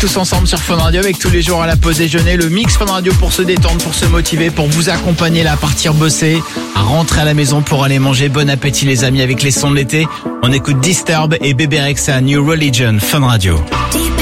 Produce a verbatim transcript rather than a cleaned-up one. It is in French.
Tous ensemble sur Fun Radio avec tous les jours à la pause déjeuner, le mix Fun Radio pour se détendre, pour se motiver, pour vous accompagner là à partir bosser, à rentrer à la maison pour aller manger. Bon appétit les amis avec les sons de l'été. On écoute Disturbed et Bebe Rexha, New Religion, Fun Radio.